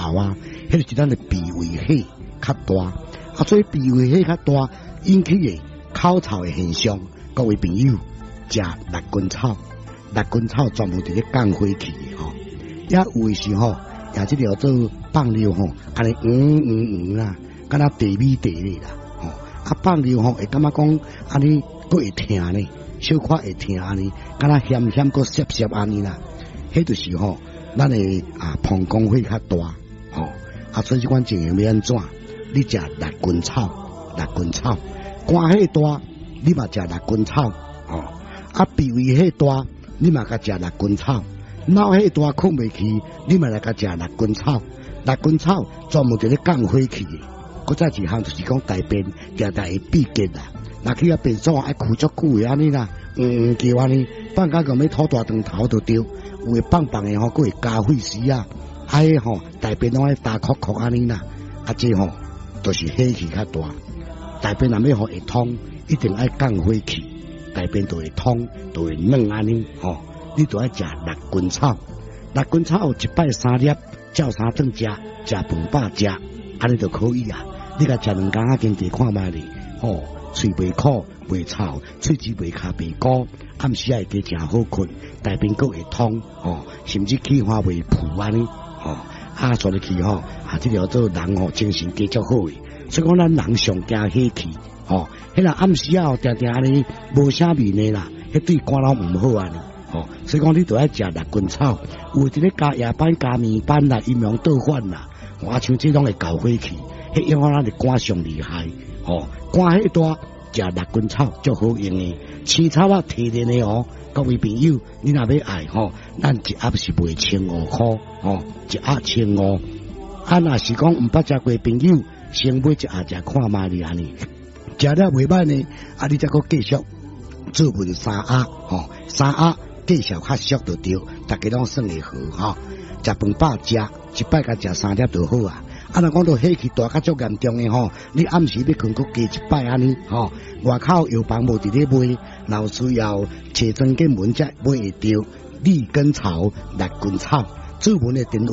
头啊，迄就是咱的脾胃火较大，啊，所以脾胃火较大引起的口臭的现象。各位朋友，食六根草，六根草专门伫咧降火气的吼，也有的是吼，也即条做放尿吼，安尼啦，敢若地米地咧啦，吼，啊放尿吼会感觉讲安尼佫会疼呢，小可会疼安尼，敢若咸咸佫涩涩安尼啦，迄就是吼，咱的膀胱火较大，吼，啊所以即款情形要安怎？你食六根草，六根草，肝火大。你嘛食六根草，哦，啊脾胃火大，你嘛甲食六根草；脑火大困袂去，你嘛来甲食六根草。六根草专门伫咧降火气的。搁再一项就是讲大便常常会闭结啦，若去便所爱哭足久的安尼啦，叫安尼，放假个要吐大肠头就对，有诶放的吼，佫会加血丝啊，迄个吼大便拢爱大哭哭安尼啦，啊这吼就是火气较大，大便若要互会通。一定爱降火气，大便就会通，就会软安尼吼。你就爱食六根草，六根草一摆3粒，照三顿食，食饭饱食，安尼就可以啊。你甲食2工仔经地看卖咧，吼，喙袂苦袂臭，喙齿袂卡袂鼓，暗时会加诚好困，大便佫会通，吼，甚至气化袂浮安尼，吼，啊，所以去吼，即条做人吼精神加足好诶。所以讲咱人上惊火气。吼，迄个暗时啊，定定安尼无啥面的啦，迄对肝脑毋好安尼。吼，所以讲你都爱食六根草，有伫咧加夜班、加暝班啦、阴阳倒反啦，我像这种会搞火气，迄影响咱的肝上厉害。吼，肝迄大食六根草足好用的，青草啊提炼的哦。各位朋友，你若要爱吼，咱一盒是卖1500块，吼，一盒1500。啊，若是讲毋捌食过朋友，先买一盒食看卖哩安尼。食了袂歹呢，啊，你再搁继续做份3盒，吼，3盒继续较俗就对，大家拢算会好，吼。食饭饱食，一摆甲食3粒就好啊。啊，若讲到火气大较足严重的吼，你暗时要困，搁加一摆安尼，吼。外口药房无伫咧卖，若有需要找专家门才买会到利根草、六根草。注文的电话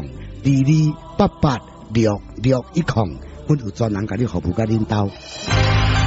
22886610，22886610，阮有专人甲你服务甲领导。